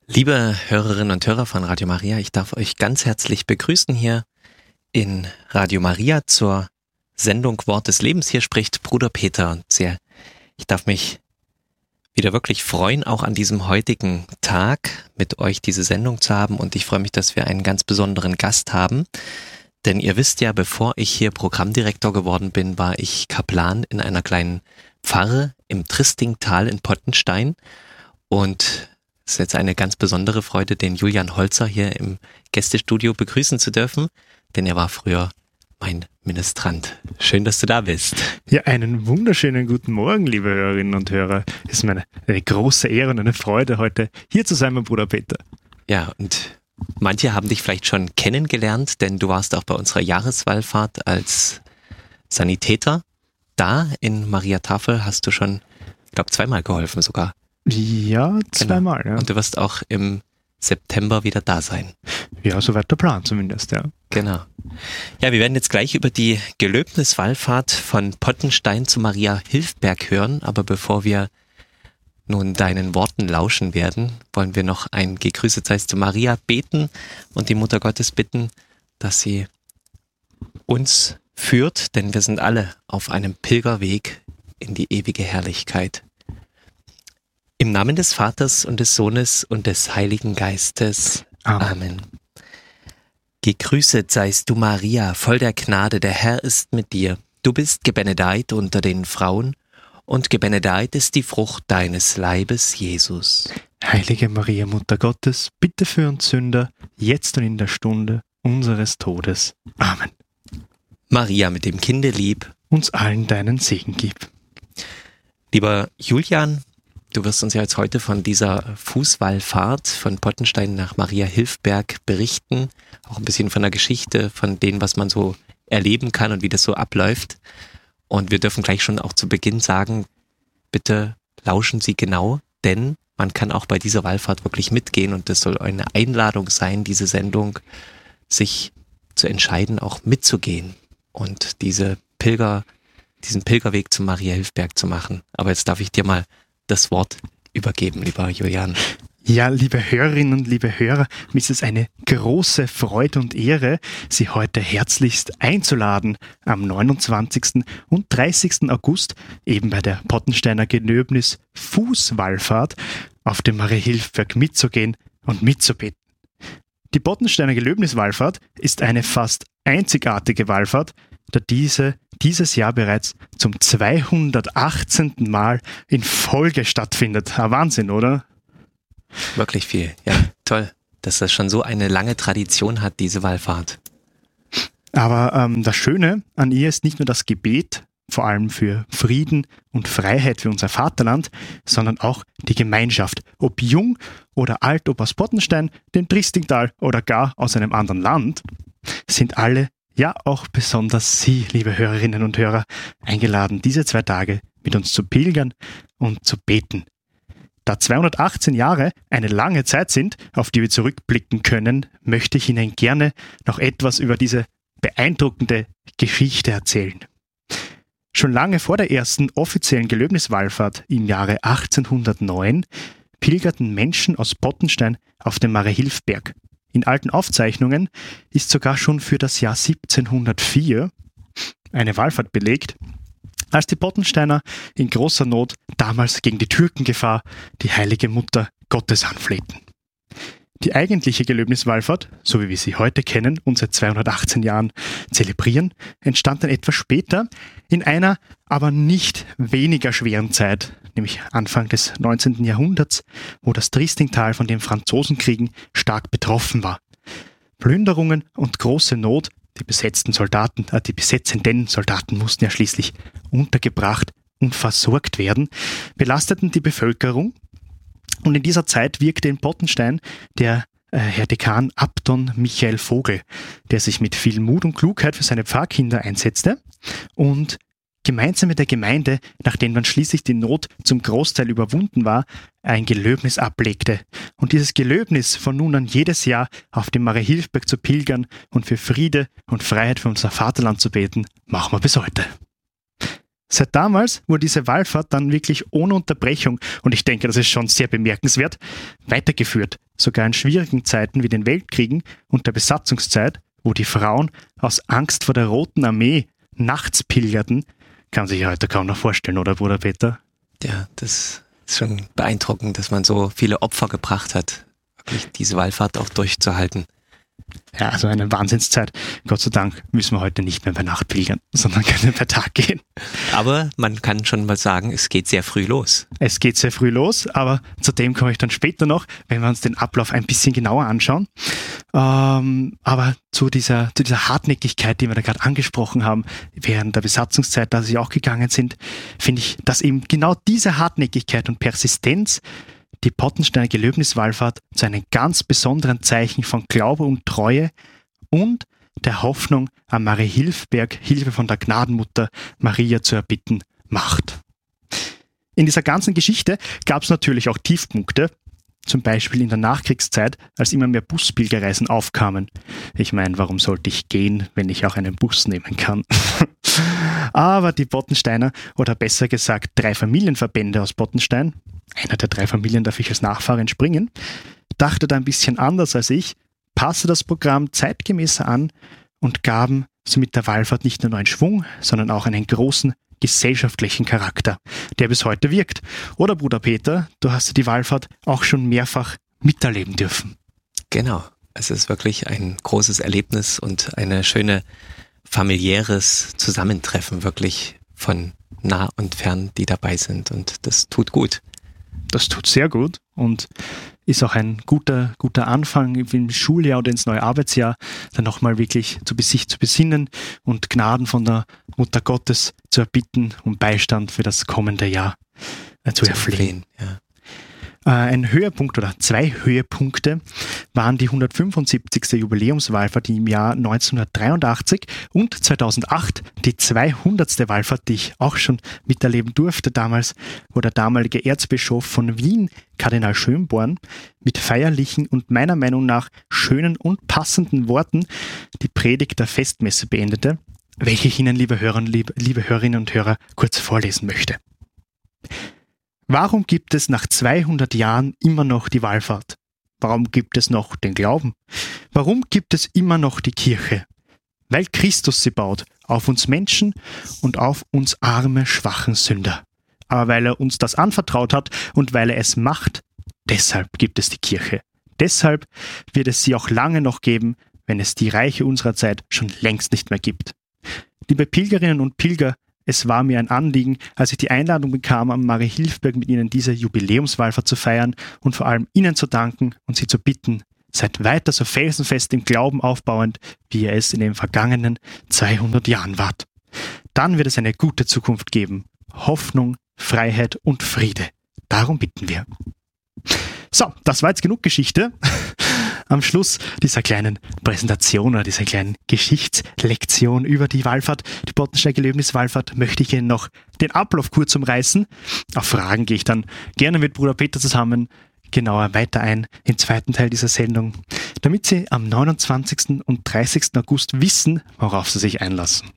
Liebe Hörerinnen und Hörer von Radio Maria, ich darf euch ganz herzlich begrüßen hier in Radio Maria zur Sendung Wort des Lebens. Hier spricht Bruder Peter und ich darf mich wieder wirklich freuen, auch an diesem heutigen Tag mit euch diese Sendung zu haben, und ich freue mich, dass wir einen ganz besonderen Gast haben, denn ihr wisst ja, bevor ich hier Programmdirektor geworden bin, war ich Kaplan in einer kleinen Pfarre im Tristingtal in Pottenstein, und es ist jetzt eine ganz besondere Freude, den Julian Holzer hier im Gästestudio begrüßen zu dürfen, denn er war früher mein Ministrant. Schön, dass du da bist. Ja, einen wunderschönen guten Morgen, liebe Hörerinnen und Hörer. Es ist mir eine große Ehre und eine Freude, heute hier zu sein, mein Bruder Peter. Ja, und manche haben dich vielleicht schon kennengelernt, denn du warst auch bei unserer Jahreswallfahrt als Sanitäter. Da in Maria Tafel hast du schon, ich glaube, zweimal geholfen sogar. Ja, zweimal. Genau. Ja. Und du wirst auch im September wieder da sein. Ja, soweit der Plan zumindest, ja. Genau. Ja, wir werden jetzt gleich über die Gelöbniswallfahrt von Pottenstein zu Maria Hilfberg hören, aber bevor wir nun deinen Worten lauschen werden, wollen wir noch ein Gegrüßet seist du Maria beten und die Mutter Gottes bitten, dass sie uns führt, denn wir sind alle auf einem Pilgerweg in die ewige Herrlichkeit. Im Namen des Vaters und des Sohnes und des Heiligen Geistes. Amen. Gegrüßet seist du, Maria, voll der Gnade, der Herr ist mit dir. Du bist gebenedeit unter den Frauen, und gebenedeit ist die Frucht deines Leibes, Jesus. Heilige Maria, Mutter Gottes, bitte für uns Sünder, jetzt und in der Stunde unseres Todes. Amen. Maria mit dem Kinde lieb, uns allen deinen Segen gib. Lieber Julian, du wirst uns ja jetzt heute von dieser Fußwallfahrt von Pottenstein nach Maria Hilfberg berichten, auch ein bisschen von der Geschichte, von dem, was man so erleben kann und wie das so abläuft. Und wir dürfen gleich schon auch zu Beginn sagen, bitte lauschen Sie genau, denn man kann auch bei dieser Wallfahrt wirklich mitgehen, und das soll eine Einladung sein, diese Sendung, sich zu entscheiden, auch mitzugehen und diesen Pilgerweg zu Maria Hilfberg zu machen. Aber jetzt darf ich dir mal das Wort übergeben, lieber Julian. Ja, liebe Hörerinnen und liebe Hörer, mir ist es eine große Freude und Ehre, Sie heute herzlichst einzuladen, am 29. und 30. August eben bei der Pottensteiner Gelöbnis Fußwallfahrt auf dem Maria Hilfberg mitzugehen und mitzubeten. Die Pottensteiner Gelöbniswallfahrt ist eine fast einzigartige Wallfahrt, da dieses Jahr bereits zum 218. Mal in Folge stattfindet. Wahnsinn, oder? Wirklich viel, ja, toll, dass das schon so eine lange Tradition hat, diese Wallfahrt. Aber das Schöne an ihr ist nicht nur das Gebet, vor allem für Frieden und Freiheit für unser Vaterland, sondern auch die Gemeinschaft. Ob jung oder alt, ob aus Pottenstein, dem Tristingtal oder gar aus einem anderen Land, sind alle, ja auch besonders Sie, liebe Hörerinnen und Hörer, eingeladen, diese 2 Tage mit uns zu pilgern und zu beten. Da 218 Jahre eine lange Zeit sind, auf die wir zurückblicken können, möchte ich Ihnen gerne noch etwas über diese beeindruckende Geschichte erzählen. Schon lange vor der ersten offiziellen Gelöbniswallfahrt im Jahre 1809 pilgerten Menschen aus Pottenstein auf den Maria Hilfberg. In alten Aufzeichnungen ist sogar schon für das Jahr 1704 eine Wallfahrt belegt, als die Pottensteiner in großer Not damals gegen die Türkengefahr die heilige Mutter Gottes anflehten. Die eigentliche Gelöbniswallfahrt, so wie wir sie heute kennen und seit 218 Jahren zelebrieren, entstand dann etwas später in einer aber nicht weniger schweren Zeit, nämlich Anfang des 19. Jahrhunderts, wo das Tristingtal von den Franzosenkriegen stark betroffen war. Plünderungen und große Not, die besetzenden Soldaten mussten ja schließlich untergebracht und versorgt werden, belasteten die Bevölkerung. Und in dieser Zeit wirkte in Pottenstein der Herr Dekan Abton Michael Vogel, der sich mit viel Mut und Klugheit für seine Pfarrkinder einsetzte und gemeinsam mit der Gemeinde, nachdem dann schließlich die Not zum Großteil überwunden war, ein Gelöbnis ablegte. Und dieses Gelöbnis von nun an jedes Jahr auf dem Maria Hilfberg zu pilgern und für Friede und Freiheit für unser Vaterland zu beten, machen wir bis heute. Seit damals wurde diese Wallfahrt dann wirklich ohne Unterbrechung, und ich denke, das ist schon sehr bemerkenswert, weitergeführt, sogar in schwierigen Zeiten wie den Weltkriegen und der Besatzungszeit, wo die Frauen aus Angst vor der Roten Armee nachts pilgerten, kann sich heute kaum noch vorstellen, oder Bruder Peter? Ja, das ist schon beeindruckend, dass man so viele Opfer gebracht hat, wirklich diese Wallfahrt auch durchzuhalten. Ja, also eine Wahnsinnszeit. Gott sei Dank müssen wir heute nicht mehr bei Nacht pilgern, sondern können per Tag gehen. Aber man kann schon mal sagen, es geht sehr früh los. Es geht sehr früh los, aber zu dem komme ich dann später noch, wenn wir uns den Ablauf ein bisschen genauer anschauen. Aber zu dieser Hartnäckigkeit, die wir da gerade angesprochen haben, während der Besatzungszeit, da sie auch gegangen sind, finde ich, dass eben genau diese Hartnäckigkeit und Persistenz die Pottensteiner Gelöbniswallfahrt zu einem ganz besonderen Zeichen von Glaube und Treue und der Hoffnung an Maria Hilfberg, Hilfe von der Gnadenmutter Maria zu erbitten, macht. In dieser ganzen Geschichte gab es natürlich auch Tiefpunkte, zum Beispiel in der Nachkriegszeit, als immer mehr Buspilgerreisen aufkamen. Ich meine, warum sollte ich gehen, wenn ich auch einen Bus nehmen kann? Aber die Pottensteiner, oder besser gesagt 3 Familienverbände aus Pottenstein, einer der 3 Familien darf ich als Nachfahre entspringen, dachte da ein bisschen anders als ich, passte das Programm zeitgemäßer an und gaben somit der Wallfahrt nicht nur neuen Schwung, sondern auch einen großen gesellschaftlichen Charakter, der bis heute wirkt. Oder Bruder Peter, du hast die Wallfahrt auch schon mehrfach miterleben dürfen. Genau, es ist wirklich ein großes Erlebnis und eine schöne familiäres Zusammentreffen wirklich von nah und fern, die dabei sind, und das tut gut. Das tut sehr gut und ist auch ein guter Anfang im Schuljahr oder ins neue Arbeitsjahr, dann nochmal wirklich sich zu besinnen und Gnaden von der Mutter Gottes zu erbitten und Beistand für das kommende Jahr zu erflehen. Ja. Ein Höhepunkt oder 2 Höhepunkte waren die 175. Jubiläumswallfahrt im Jahr 1983 und 2008 die 200. Wallfahrt, die ich auch schon miterleben durfte damals, wo der damalige Erzbischof von Wien, Kardinal Schönborn, mit feierlichen und meiner Meinung nach schönen und passenden Worten die Predigt der Festmesse beendete, welche ich Ihnen, liebe Hörerinnen und Hörer, kurz vorlesen möchte. Warum gibt es nach 200 Jahren immer noch die Wallfahrt? Warum gibt es noch den Glauben? Warum gibt es immer noch die Kirche? Weil Christus sie baut, auf uns Menschen und auf uns arme, schwachen Sünder. Aber weil er uns das anvertraut hat und weil er es macht, deshalb gibt es die Kirche. Deshalb wird es sie auch lange noch geben, wenn es die Reiche unserer Zeit schon längst nicht mehr gibt. Liebe Pilgerinnen und Pilger, es war mir ein Anliegen, als ich die Einladung bekam, am Maria Hilfberg mit Ihnen diese Jubiläumswallfahrt zu feiern und vor allem Ihnen zu danken und Sie zu bitten, seid weiter so felsenfest im Glauben aufbauend, wie ihr es in den vergangenen 200 Jahren wart. Dann wird es eine gute Zukunft geben. Hoffnung, Freiheit und Friede. Darum bitten wir. So, das war jetzt genug Geschichte. Am Schluss dieser kleinen Präsentation oder dieser kleinen Geschichtslektion über die Wallfahrt, die Pottensteiner Gelöbniswallfahrt, möchte ich Ihnen noch den Ablauf kurz umreißen. Auf Fragen gehe ich dann gerne mit Bruder Peter zusammen genauer weiter ein im zweiten Teil dieser Sendung, damit Sie am 29. und 30. August wissen, worauf Sie sich einlassen.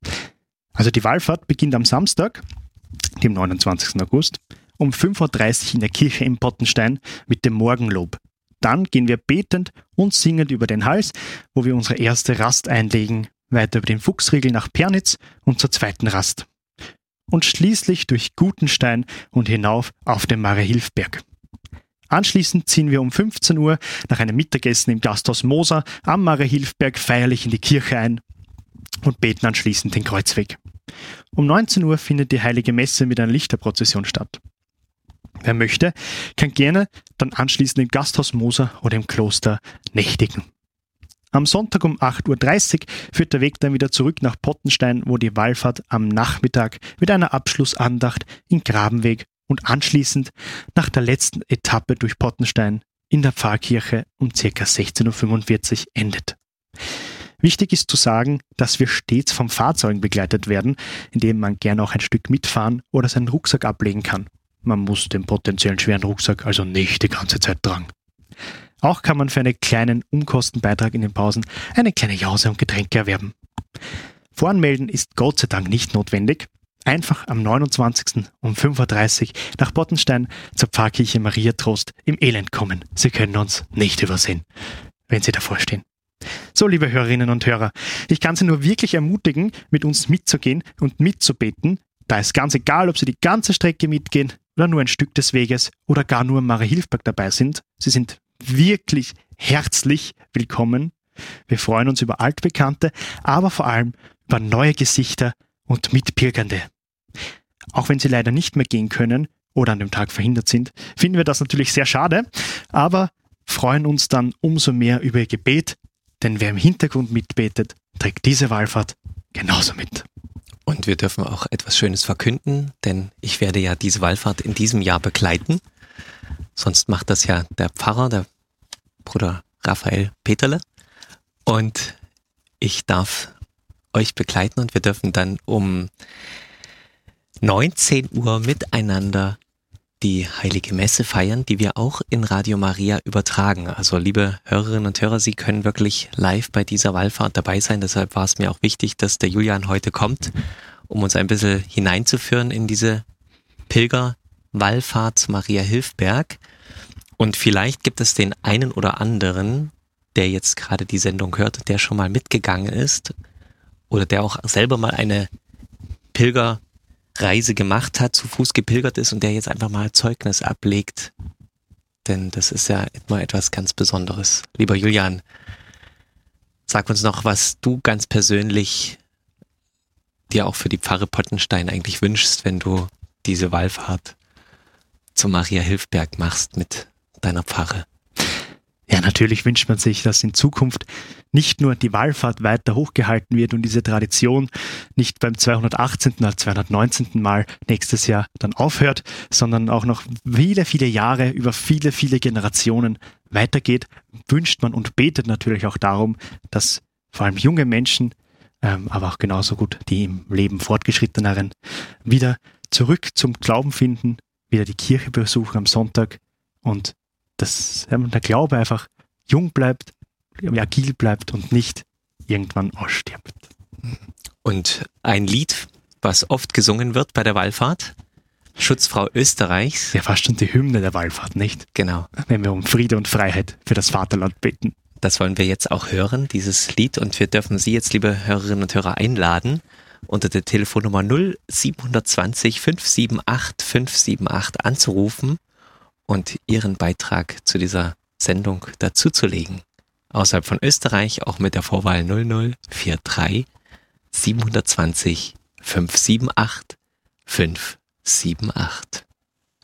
Also die Wallfahrt beginnt am Samstag, dem 29. August, um 5.30 Uhr in der Kirche in Pottenstein mit dem Morgenlob. Dann gehen wir betend und singend über den Hals, wo wir unsere erste Rast einlegen, weiter über den Fuchsriegel nach Pernitz und zur zweiten Rast. Und schließlich durch Gutenstein und hinauf auf den Maria Hilfberg. Anschließend ziehen wir um 15 Uhr nach einem Mittagessen im Gasthaus Moser am Maria Hilfberg feierlich in die Kirche ein und beten anschließend den Kreuzweg. Um 19 Uhr findet die Heilige Messe mit einer Lichterprozession statt. Wer möchte, kann gerne dann anschließend im Gasthaus Moser oder im Kloster nächtigen. Am Sonntag um 8.30 Uhr führt der Weg dann wieder zurück nach Pottenstein, wo die Wallfahrt am Nachmittag mit einer Abschlussandacht in Grabenweg und anschließend nach der letzten Etappe durch Pottenstein in der Pfarrkirche um ca. 16.45 Uhr endet. Wichtig ist zu sagen, dass wir stets vom Fahrzeugen begleitet werden, indem man gerne auch ein Stück mitfahren oder seinen Rucksack ablegen kann. Man muss den potenziellen schweren Rucksack also nicht die ganze Zeit tragen. Auch kann man für einen kleinen Umkostenbeitrag in den Pausen eine kleine Jause und Getränke erwerben. Voranmelden ist Gott sei Dank nicht notwendig. Einfach am 29. um 5.30 Uhr nach Bottenstein zur Pfarrkirche Maria Trost im Elend kommen. Sie können uns nicht übersehen, wenn Sie davor stehen. So, liebe Hörerinnen und Hörer, ich kann Sie nur wirklich ermutigen, mit uns mitzugehen und mitzubeten. Da ist ganz egal, ob Sie die ganze Strecke mitgehen oder nur ein Stück des Weges oder gar nur am Mariahilfberg dabei sind. Sie sind wirklich herzlich willkommen. Wir freuen uns über Altbekannte, aber vor allem über neue Gesichter und Mitpilgernde. Auch wenn Sie leider nicht mehr gehen können oder an dem Tag verhindert sind, finden wir das natürlich sehr schade, aber freuen uns dann umso mehr über Ihr Gebet, denn wer im Hintergrund mitbetet, trägt diese Wallfahrt genauso mit. Und wir dürfen auch etwas Schönes verkünden, denn ich werde ja diese Wallfahrt in diesem Jahr begleiten. Sonst macht das ja der Pfarrer, der Bruder Raphael Peterle. Und ich darf euch begleiten und wir dürfen dann um 19 Uhr miteinander die Heilige Messe feiern, die wir auch in Radio Maria übertragen. Also liebe Hörerinnen und Hörer, Sie können wirklich live bei dieser Wallfahrt dabei sein. Deshalb war es mir auch wichtig, dass der Julian heute kommt, um uns ein bisschen hineinzuführen in diese Pilgerwallfahrt zu Mariahilfberg. Und vielleicht gibt es den einen oder anderen, der jetzt gerade die Sendung hört, der schon mal mitgegangen ist oder der auch selber mal eine Pilgerreise gemacht hat, zu Fuß gepilgert ist und der jetzt einfach mal Zeugnis ablegt. Denn das ist ja immer etwas ganz Besonderes. Lieber Julian, sag uns noch, was du ganz persönlich dir auch für die Pfarre Pottenstein eigentlich wünschst, wenn du diese Wallfahrt zum Mariahilfberg machst mit deiner Pfarre. Ja, natürlich wünscht man sich, dass in Zukunft nicht nur die Wallfahrt weiter hochgehalten wird und diese Tradition nicht beim 218. oder 219. Mal nächstes Jahr dann aufhört, sondern auch noch viele, viele Jahre über viele, viele Generationen weitergeht, wünscht man und betet natürlich auch darum, dass vor allem junge Menschen, aber auch genauso gut die im Leben Fortgeschritteneren, wieder zurück zum Glauben finden, wieder die Kirche besuchen am Sonntag und dass der Glaube einfach jung bleibt, agil bleibt und nicht irgendwann ausstirbt. Und ein Lied, was oft gesungen wird bei der Wallfahrt, Schutzfrau Österreichs. Ja, fast schon die Hymne der Wallfahrt, nicht? Genau. Wenn wir um Friede und Freiheit für das Vaterland beten. Das wollen wir jetzt auch hören, dieses Lied. Und wir dürfen Sie jetzt, liebe Hörerinnen und Hörer, einladen, unter der Telefonnummer 0720 578 578 anzurufen und Ihren Beitrag zu dieser Sendung dazuzulegen. Außerhalb von Österreich auch mit der Vorwahl 0043 720 578 578.